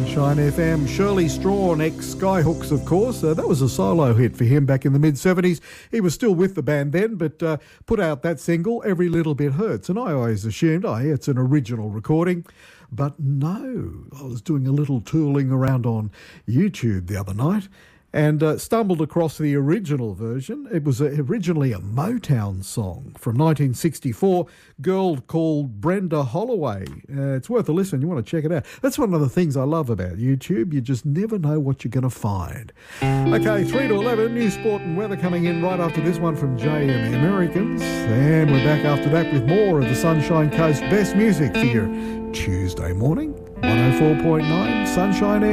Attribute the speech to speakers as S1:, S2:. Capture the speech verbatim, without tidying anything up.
S1: Sunshine F M. Shirley Strawn, ex-Skyhooks, of course. Uh, that was a solo hit for him back in the mid-seventies. He was still with the band then, but uh, put out that single, Every Little Bit Hurts. And I always assumed, oh, it's an original recording. But no, I was doing a little tooling around on YouTube the other night and uh, stumbled across the original version. It was a, originally a Motown song from nineteen sixty-four, girl called Brenda Holloway. Uh, it's worth a listen. You want to check it out. That's one of the things I love about YouTube. You just never know what you're going to find. Okay, three to eleven, news, sport and weather coming in right after this one from Jay and the Americans. And we're back after that with more of the Sunshine Coast best music for your Tuesday morning. one oh four point nine Sunshine Air.